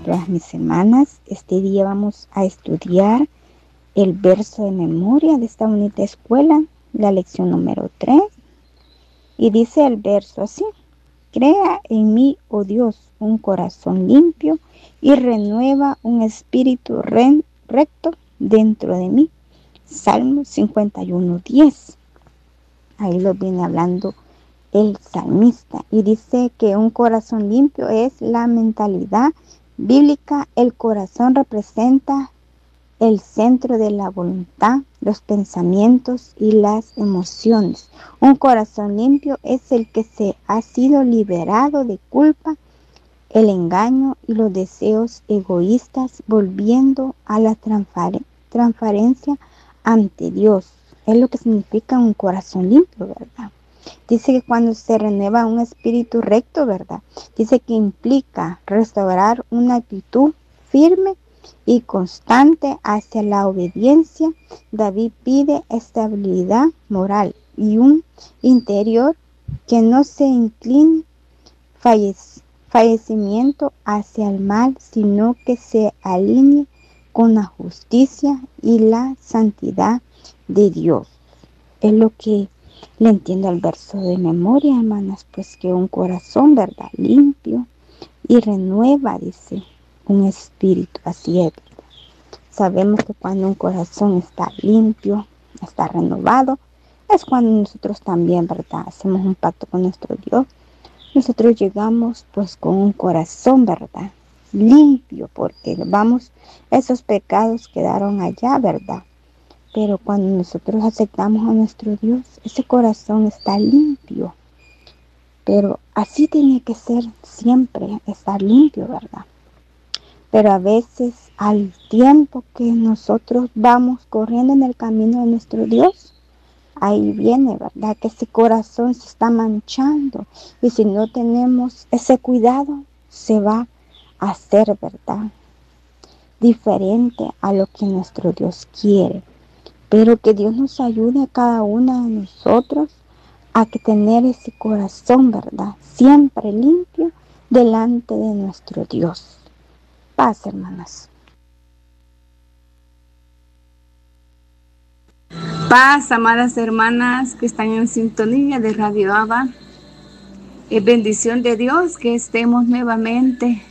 todas mis hermanas. Este día vamos a estudiar el verso de memoria de esta bonita escuela, la lección número 3. Y dice el verso así: crea en mí, oh Dios, un corazón limpio y renueva un espíritu recto dentro de mí. Salmo 51:10. Ahí lo viene hablando el salmista y dice que un corazón limpio es la mentalidad bíblica. El corazón representa el centro de la voluntad, los pensamientos y las emociones. Un corazón limpio es el que se ha sido liberado de culpa, el engaño y los deseos egoístas, volviendo a la transparencia ante Dios. Es lo que significa un corazón limpio, ¿verdad? Dice que cuando se renueva un espíritu recto, ¿verdad? Dice que implica restaurar una actitud firme y constante hacia la obediencia. David pide estabilidad moral y un interior que no se incline fallecimiento hacia el mal, sino que se alinee con la justicia y la santidad de Dios. Es lo que le entiendo al verso de memoria, hermanas, pues que un corazón, ¿verdad?, limpio y renueva, dice, un espíritu. Así es. Sabemos que cuando un corazón está limpio, está renovado, es cuando nosotros también, ¿verdad?, hacemos un pacto con nuestro Dios. Nosotros llegamos pues con un corazón, ¿verdad?, limpio, porque esos pecados quedaron allá, ¿verdad? Pero cuando nosotros aceptamos a nuestro Dios, ese corazón está limpio. Pero así tiene que ser siempre, estar limpio, ¿verdad? Pero a veces, al tiempo que nosotros vamos corriendo en el camino de nuestro Dios, ahí viene, ¿verdad?, que ese corazón se está manchando. Y si no tenemos ese cuidado, se va a hacer, ¿verdad?, diferente a lo que nuestro Dios quiere. Pero que Dios nos ayude a cada una de nosotros a que tener ese corazón, ¿verdad?, siempre limpio delante de nuestro Dios. Paz, hermanas. Paz, amadas hermanas que están en sintonía de Radio Abba. Es bendición de Dios que estemos nuevamente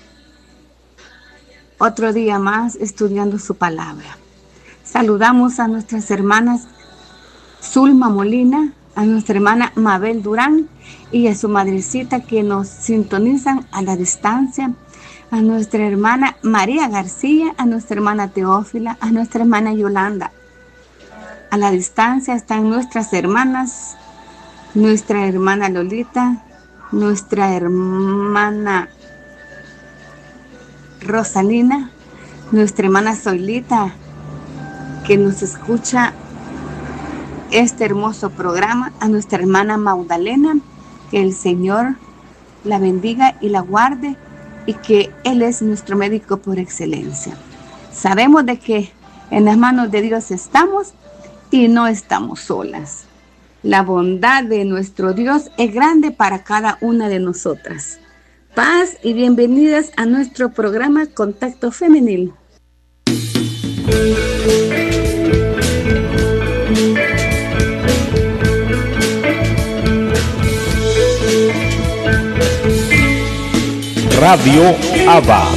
otro día más estudiando su palabra. Saludamos a nuestras hermanas Zulma Molina, a nuestra hermana Mabel Durán y a su madrecita que nos sintonizan a la distancia, a nuestra hermana María García, a nuestra hermana Teófila, a nuestra hermana Yolanda. A la distancia están nuestras hermanas, nuestra hermana Lolita, nuestra hermana Rosalina, nuestra hermana Zoilita, que nos escucha este hermoso programa, a nuestra hermana Magdalena, que el Señor la bendiga y la guarde y que Él es nuestro médico por excelencia. Sabemos de que en las manos de Dios estamos y no estamos solas. La bondad de nuestro Dios es grande para cada una de nosotras. Paz y bienvenidas a nuestro programa Contacto Femenil. Radio Abba,